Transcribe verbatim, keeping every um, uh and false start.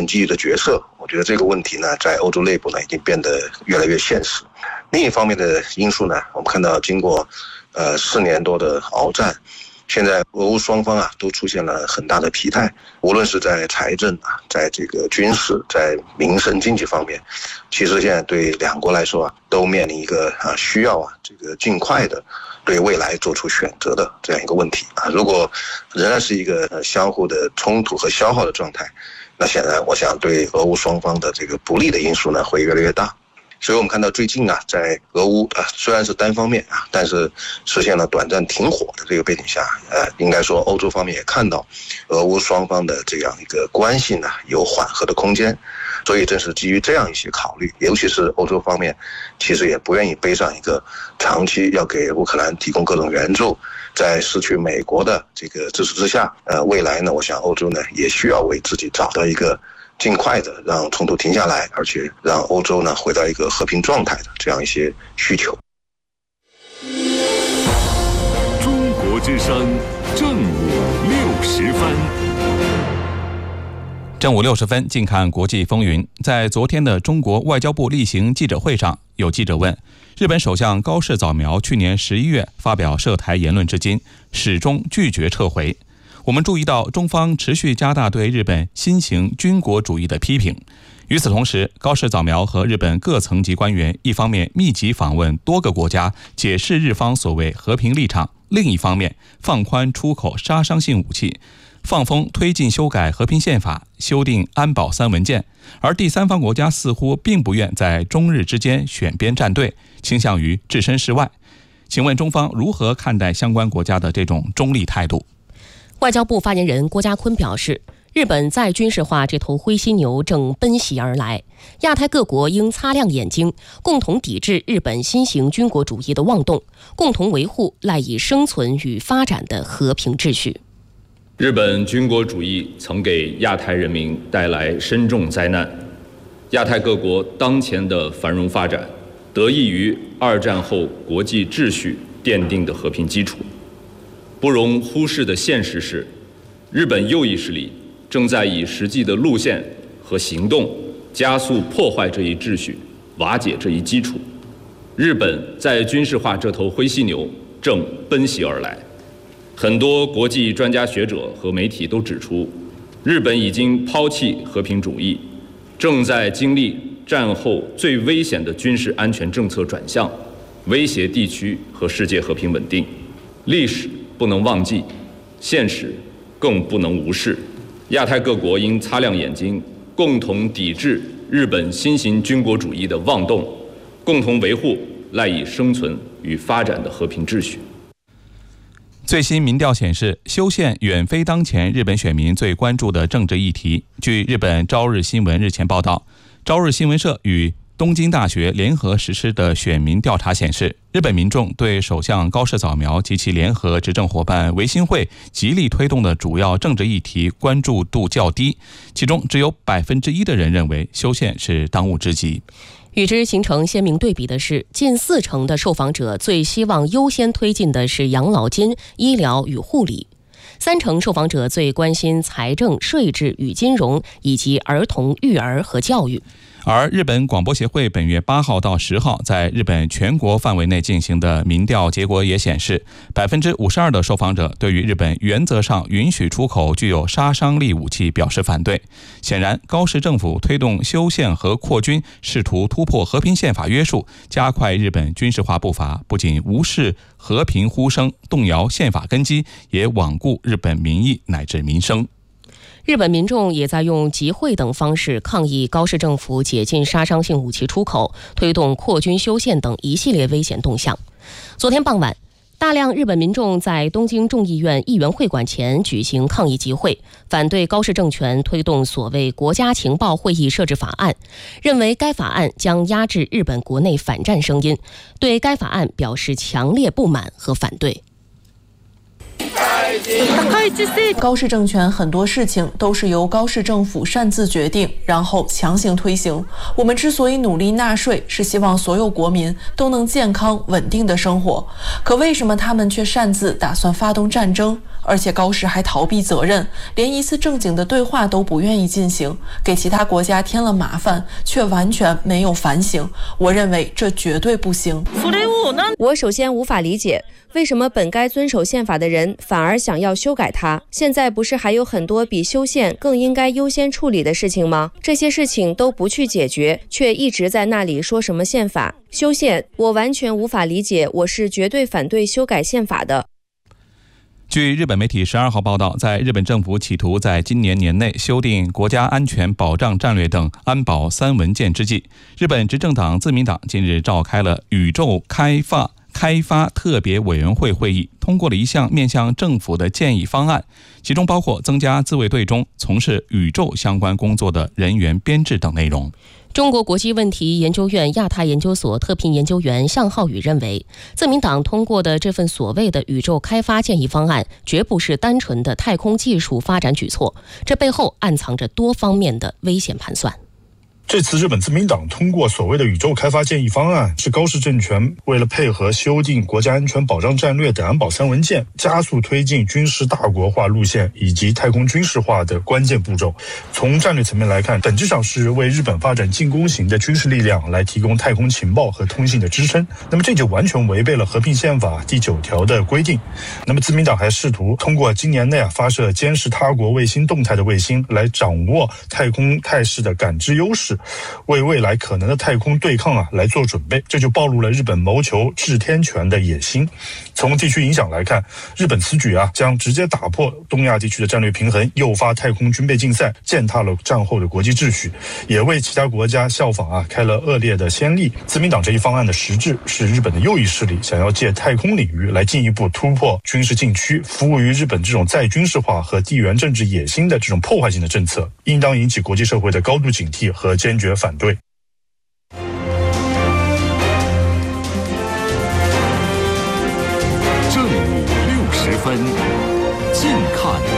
机遇的决策，我觉得这个问题呢，在欧洲内部呢已经变得越来越现实。另一方面的因素呢，我们看到经过呃四年多的鏖战，现在俄乌双方啊都出现了很大的疲态，无论是在财政啊，在这个军事、在民生经济方面，其实现在对两国来说啊，都面临一个啊需要啊这个尽快的对未来做出选择的这样一个问题啊。如果仍然是一个呃相互的冲突和消耗的状态，那显然我想对俄乌双方的这个不利的因素呢会越来越大。所以我们看到最近啊，在俄乌啊虽然是单方面啊，但是实现了短暂停火的这个背景下，呃，应该说欧洲方面也看到俄乌双方的这样一个关系呢有缓和的空间，所以正是基于这样一些考虑，尤其是欧洲方面其实也不愿意背上一个长期要给乌克兰提供各种援助，在失去美国的这个支持之下，呃，未来呢，我想欧洲呢也需要为自己找到一个尽快的让冲突停下来，而且让欧洲呢回到一个和平状态的这样一些需求。 中国之声正午六时分。 正午六十分，近看国际风云。在昨天的中国外交部例行记者会上，有记者问，日本首相高市早苗去年十一月发表涉台言论至今，始终拒绝撤回。我们注意到中方持续加大对日本新型军国主义的批评。与此同时，高市早苗和日本各层级官员一方面密集访问多个国家，解释日方所谓和平立场，另一方面放宽出口杀伤性武器，放风推进修改和平宪法，修订安保三文件，而第三方国家似乎并不愿在中日之间选边站队，倾向于置身事外。请问中方如何看待相关国家的这种中立态度？ 外交部发言人郭家坤表示，日本再军事化这头灰犀牛正奔袭而来，亚太各国应擦亮眼睛，共同抵制日本新型军国主义的妄动，共同维护赖以生存与发展的和平秩序。 日本军国主义曾给亚太人民带来深重灾难，亚太各国当前的繁荣发展得益于二战后国际秩序奠定的和平基础。不容忽视的现实是，日本右翼势力正在以实际的路线和行动加速破坏这一秩序，瓦解这一基础。日本在军事化这头灰犀牛正奔袭而来。很多国际专家学者和媒体都指出，日本已经抛弃和平主义，正在经历战后最危险的军事安全政策转向，威胁地区和世界和平稳定。历史不能忘记，现实更不能无视。亚太各国应擦亮眼睛，共同抵制日本新型军国主义的妄动，共同维护赖以生存与发展的和平秩序。 最新民调显示，修宪远非当前日本选民最关注的政治议题。据日本朝日新闻日前报道，朝日新闻社与东京大学联合实施的选民调查显示，日本民众对首相高市早苗及其联合执政伙伴维新会极力推动的主要政治议题关注度较低，其中只有百分之一的人认为修宪是当务之急。 与之形成鲜明对比的是，近四成的受访者最希望优先推进的是养老金、医疗与护理，三成受访者最关心财政、税制与金融，以及儿童、育儿和教育。 而日本广播协会本月八号到十号在日本全国范围内进行的民调结果也显示，百分之五十二的受访者对于日本原则上允许出口具有杀伤力武器表示反对。显然，高市政府推动修宪和扩军，试图突破和平宪法约束，加快日本军事化步伐，不仅无视和平呼声，动摇宪法根基，也罔顾日本民意乃至民生。 日本民众也在用集会等方式抗议高市政府解禁杀伤性武器出口，推动扩军修宪等一系列危险动向。昨天傍晚，大量日本民众在东京众议院议员会馆前举行抗议集会，反对高市政权推动所谓国家情报会议设置法案，认为该法案将压制日本国内反战声音，对该法案表示强烈不满和反对。 高市政权很多事情都是由高市政府擅自决定，然后强行推行。我们之所以努力纳税，是希望所有国民都能健康稳定的生活。可为什么他们却擅自打算发动战争？而且高市还逃避责任，连一次正经的对话都不愿意进行，给其他国家添了麻烦，却完全没有反省。我认为这绝对不行。 我首先无法理解，为什么本该遵守宪法的人反而想要修改它？现在不是还有很多比修宪更应该优先处理的事情吗？这些事情都不去解决，却一直在那里说什么宪法、修宪，我完全无法理解。我是绝对反对修改宪法的。 据日本媒体十二号报道，在日本政府企图在今年年内修订国家安全保障战略等安保三文件之际，日本执政党自民党近日召开了宇宙开发开发特别委员会会议，通过了一项面向政府的建议方案，其中包括增加自卫队中从事宇宙相关工作的人员编制等内容。 中国国际问题研究院亚太研究所特聘研究员向浩宇认为，自民党通过的这份所谓的宇宙开发建议方案，绝不是单纯的太空技术发展举措，这背后暗藏着多方面的危险盘算。 这次日本自民党通过所谓的宇宙开发建议方案，是高市政权为了配合修订国家安全保障战略等安保三文件，加速推进军事大国化路线以及太空军事化的关键步骤。从战略层面来看，本质上是为日本发展进攻型的军事力量来提供太空情报和通信的支撑。那么这就完全违背了和平宪法第九条的规定。那么自民党还试图通过今年内啊发射监视他国卫星动态的卫星，来掌握太空态势的感知优势，为未来可能的太空对抗啊来做准备，这就暴露了日本谋求治天权的野心。从地区影响来看，日本此举啊将直接打破东亚地区的战略平衡，诱发太空军备竞赛，践踏了战后的国际秩序，也为其他国家效仿啊开了恶劣的先例。自民党这一方案的实质是日本的右翼势力想要借太空领域来进一步突破军事禁区，服务于日本这种再军事化和地缘政治野心的这种破坏性的政策，应当引起国际社会的高度警惕和坚决反对。 正午六十分，近看